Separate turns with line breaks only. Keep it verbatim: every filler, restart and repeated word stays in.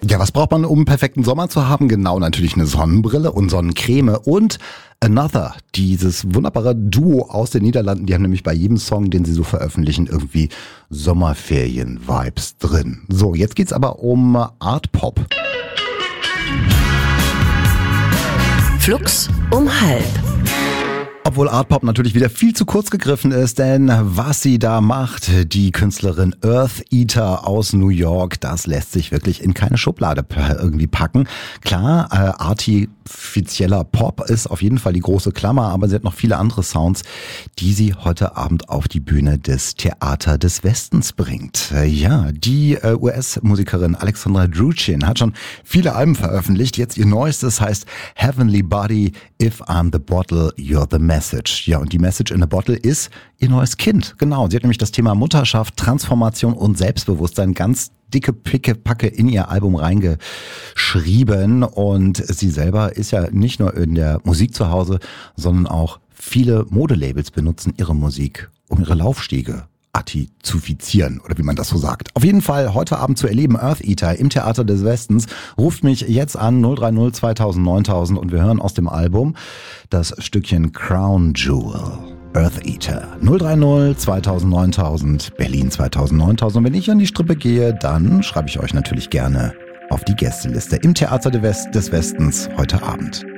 Ja, was braucht man, um einen perfekten Sommer zu haben? Genau, natürlich eine Sonnenbrille und Sonnencreme und Another, dieses wunderbare Duo aus den Niederlanden. Die haben nämlich bei jedem Song, den sie so veröffentlichen, irgendwie Sommerferien-Vibes drin. So, jetzt geht's aber um Art Pop.
Flux um halb.
Obwohl Art Pop natürlich wieder viel zu kurz gegriffen ist, denn was sie da macht, die Künstlerin Eartheater aus New York, das lässt sich wirklich in keine Schublade irgendwie packen. Klar, äh, artifizieller Pop ist auf jeden Fall die große Klammer, aber sie hat noch viele andere Sounds, die sie heute Abend auf die Bühne des Theater des Westens bringt. Äh, ja, die äh, U S-Musikerin Alexandra Druchin hat schon viele Alben veröffentlicht. Jetzt ihr neuestes heißt Heavenly Body, If I'm the Bottle, You're the Message. Ja, und die Message in a Bottle ist ihr neues Kind. Genau, sie hat nämlich das Thema Mutterschaft, Transformation und Selbstbewusstsein ganz dicke Picke-Packe in ihr Album reingeschrieben. Und sie selber ist ja nicht nur in der Musik zu Hause, sondern auch viele Modelabels benutzen ihre Musik, um ihre Laufstege artifizieren, oder wie man das so sagt. Auf jeden Fall heute Abend zu erleben, Eartheater im Theater des Westens. Ruft mich jetzt an, null drei null zweitausend neuntausend, und wir hören aus dem Album das Stückchen Crown Jewel. Eartheater. null drei null zweitausend neuntausend, Berlin zweitausend neuntausend. Und wenn ich an die Strippe gehe, dann schreibe ich euch natürlich gerne auf die Gästeliste im Theater des Westens heute Abend.